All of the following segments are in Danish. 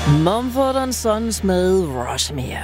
Mumford & Sons med Rosemere.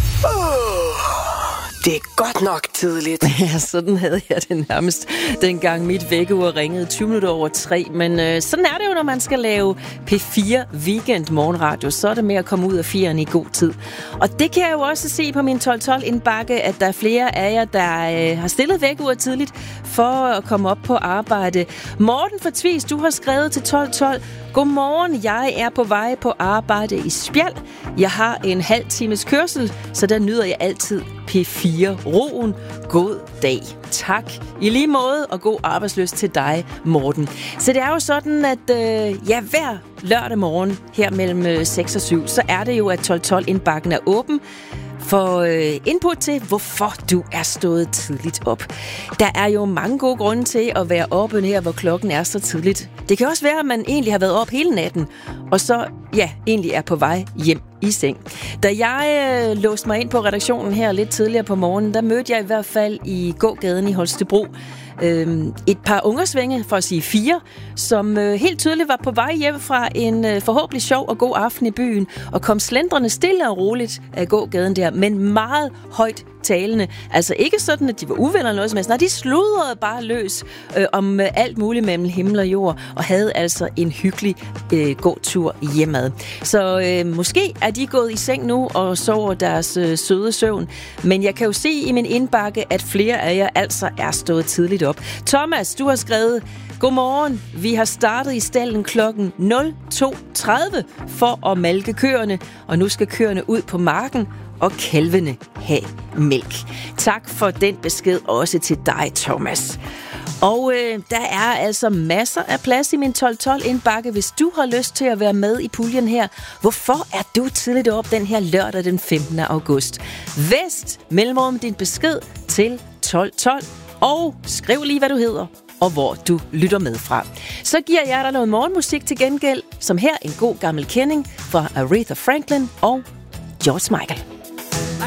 Det er godt nok tidligt. Ja, sådan havde jeg det nærmest, dengang mit vækkeur ringede 20 minutter over 3. Men sådan er det jo, når man skal lave P4 Weekend Morgenradio. Så er det med at komme ud af fjeren i god tid. Og det kan jeg jo også se på min 12-12 indbakke, at der er flere af jer, der har stillet vækkeur tidligt for at komme op på arbejde. Morten fra Tvis, du har skrevet til 12-12. Godmorgen, jeg er på vej på arbejde i Spjald. Jeg har en halv times kørsel, så der nyder jeg altid P4-roen. God dag. Tak. I lige måde, og god arbejdsløst til dig, Morten. Så det er jo sådan, at hver lørdag morgen her mellem 6 og 7, så er det jo, at 12-12-indbakken er åben for input til, hvorfor du er stået tidligt op. Der er jo mange gode grunde til at være oppe her, hvor klokken er så tidligt. Det kan også være, at man egentlig har været op hele natten, og så egentlig er på vej hjem i seng. Da jeg låste mig ind på redaktionen her lidt tidligere på morgenen, der mødte jeg i hvert fald i gågaden i Holstebro et par ungersvænge, for at sige 4, som helt tydeligt var på vej hjem fra en forhåbentlig sjov og god aften i byen, og kom slendrende stille og roligt af gågaden der, men meget højt talende. Altså ikke sådan, at de var uvenner eller noget som helst. Nej, de sludrede bare løs om alt muligt mellem himmel og jord, og havde altså en hyggelig gåtur hjemad. Så måske er de gået i seng nu og sover deres søde søvn, men jeg kan jo se i min indbakke, at flere af jer altså er stået tidligt op. Thomas, du har skrevet: Godmorgen, vi har startet i stallen klokken 02:30 for at malke køerne, og nu skal køerne ud på marken, og kalvene have mælk. Tak for den besked også til dig, Thomas. Og der er altså masser af plads i min 12-12-indbakke, hvis du har lyst til at være med i puljen her. Hvorfor er du tidligt op den her lørdag den 15. august? Vest mellemrum din besked til 12-12, og skriv lige, hvad du hedder og hvor du lytter med fra. Så giver jeg dig noget morgenmusik til gengæld, som her en god gammel kending fra Aretha Franklin og George Michael.